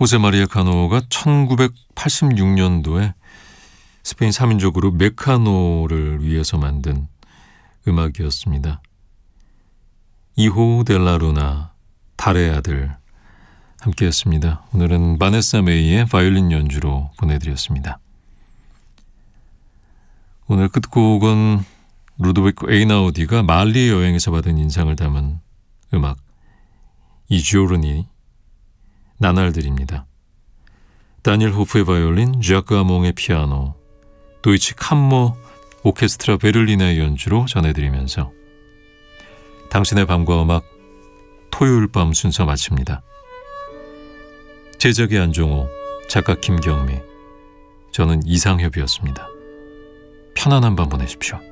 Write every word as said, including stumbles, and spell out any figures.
호세 마리아 카노가 천구백팔십육 년도에 스페인 삼 인조 그룹 메카노를 위해서 만든 음악이었습니다. 이호 델라루나, 달의 아들 함께했습니다. 오늘은 바네사 메이의 바이올린 연주로 보내드렸습니다. 오늘 끝곡은 루도비코 에이나우디가 말리 여행에서 받은 인상을 담은 음악 이지오르니 나날들입니다. 다니엘 호프의 바이올린, ዣ크 아몽의 피아노, 도이치 캄모 오케스트라 베를린의 연주로 전해드리면서 당신의 밤과 음악 토요일 밤 순서 마칩니다. 제작의 안종호, 작가 김경미, 저는 이상협이었습니다. 편안한 밤 보내십시오.